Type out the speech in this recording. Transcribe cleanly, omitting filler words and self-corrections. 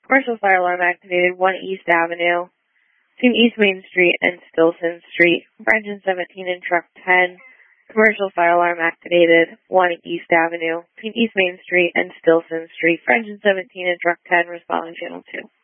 Commercial fire alarm activated 1 East Avenue, between East Main Street and Stilson Street. For engine 17 and truck 10, commercial fire alarm activated 1 East Avenue, between East Main Street and Stilson Street. For engine 17 and truck 10, responding channel 2.